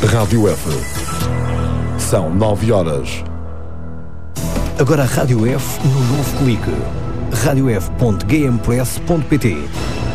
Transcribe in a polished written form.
Rádio F. São 9 horas. Agora a Rádio F no novo clique. radiof.gamepress.pt